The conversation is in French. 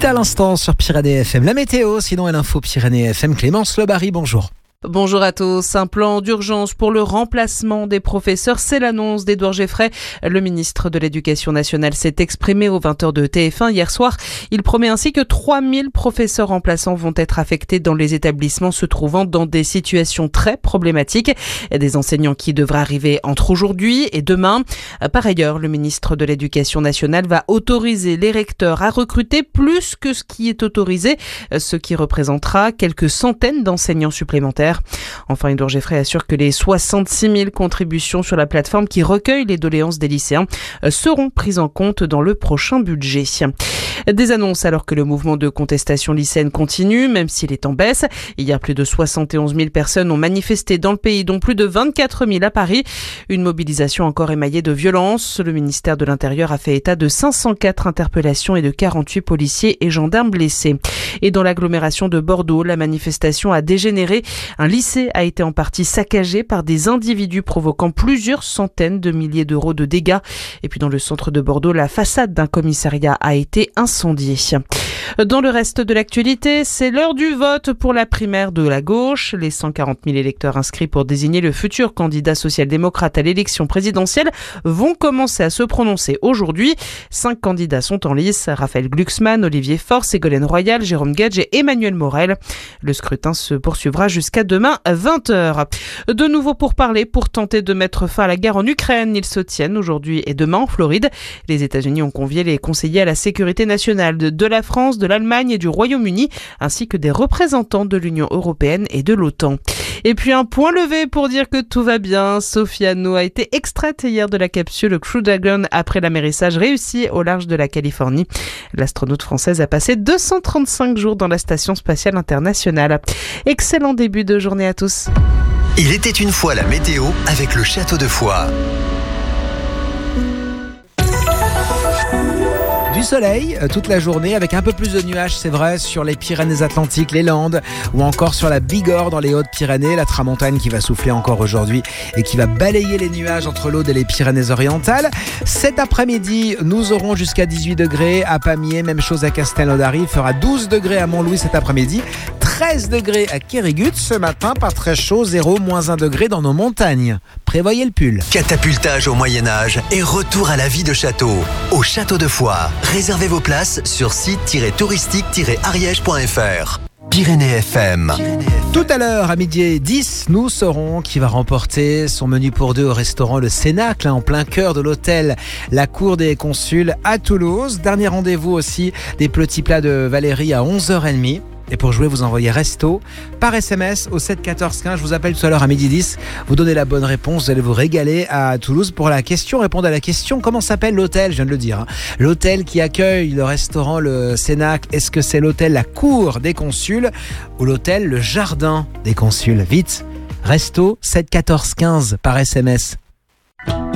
C'était à l'instant sur Pyrénées FM. La météo, sinon et l'info Pyrénées FM. Clémence Lebary, bonjour. Bonjour à tous. Un plan d'urgence pour le remplacement des professeurs, c'est l'annonce d'Édouard Geffray. Le ministre de l'Éducation nationale s'est exprimé aux 20h de TF1 hier soir. Il promet ainsi que 3000 professeurs remplaçants vont être affectés dans les établissements se trouvant dans des situations très problématiques. Des enseignants qui devraient arriver entre aujourd'hui et demain. Par ailleurs, le ministre de l'Éducation nationale va autoriser les recteurs à recruter plus que ce qui est autorisé, ce qui représentera quelques centaines d'enseignants supplémentaires. Enfin, Édouard Geffray assure que les 66 000 contributions sur la plateforme qui recueille les doléances des lycéens seront prises en compte dans le prochain budget. Des annonces alors que le mouvement de contestation lycéenne continue, même s'il est en baisse. Hier, plus de 71 000 personnes ont manifesté dans le pays, dont plus de 24 000 à Paris. Une mobilisation encore émaillée de violence. Le ministère de l'Intérieur a fait état de 504 interpellations et de 48 policiers et gendarmes blessés. Et dans l'agglomération de Bordeaux, la manifestation a dégénéré. Un lycée a été en partie saccagé par des individus provoquant plusieurs centaines de milliers d'euros de dégâts. Et puis dans le centre de Bordeaux, la façade d'un commissariat a été incendiée. Dans le reste de l'actualité, c'est l'heure du vote pour la primaire de la gauche. Les 140 000 électeurs inscrits pour désigner le futur candidat social-démocrate à l'élection présidentielle vont commencer à se prononcer aujourd'hui. 5 candidats sont en lice. Raphaël Glucksmann, Olivier Faure, Ségolène Royal, Jérôme Gage et Emmanuel Morel. Le scrutin se poursuivra jusqu'à demain 20h. De nouveau pourparlers pour tenter de mettre fin à la guerre en Ukraine. Ils se tiennent aujourd'hui et demain en Floride. Les États-Unis ont convié les conseillers à la sécurité nationale de la France, de l'Allemagne et du Royaume-Uni, ainsi que des représentants de l'Union européenne et de l'OTAN. Et puis un point levé pour dire que tout va bien. Sophie Anno a été extraite hier de la capsule Crew Dragon après l'amérissage réussi au large de la Californie. L'astronaute française a passé 235 jours dans la Station spatiale internationale. Excellent début de journée à tous. Il était une fois la météo avec le Château de Foix. Du soleil toute la journée avec un peu plus de nuages, c'est vrai, sur les Pyrénées-Atlantiques, les Landes ou encore sur la Bigorre dans les Hautes-Pyrénées. La tramontane qui va souffler encore aujourd'hui et qui va balayer les nuages entre l'Aude et les Pyrénées-Orientales. Cet après-midi, nous aurons jusqu'à 18 degrés à Pamiers, même chose à Castelnaudary. Il fera 12 degrés à Montlouis cet après-midi. 13 degrés à Kérigut ce matin, pas très chaud, 0, moins 1 degré dans nos montagnes. Prévoyez le pull. Catapultage au Moyen-Âge et retour à la vie de château. Au Château de Foix. Réservez vos places sur site-touristique-ariège.fr. Pyrénées FM. Tout à l'heure, à 12h10, nous saurons qui va remporter son menu pour deux au restaurant Le Cénacle, en plein cœur de l'hôtel La Cour des Consuls à Toulouse. Dernier rendez-vous aussi des petits plats de Valérie à 11h30. Et pour jouer, vous envoyez resto par SMS au 7 14 15. Je vous appelle tout à l'heure à 12h10. Vous donnez la bonne réponse. Vous allez vous régaler à Toulouse pour la question. Répondez à la question. Comment s'appelle l'hôtel ? Je viens de le dire. L'hôtel qui accueille le restaurant Le Cénacle. Est-ce que c'est l'hôtel La Cour des Consuls ou l'hôtel Le Jardin des Consuls ? Vite. Resto 7 14 15 par SMS.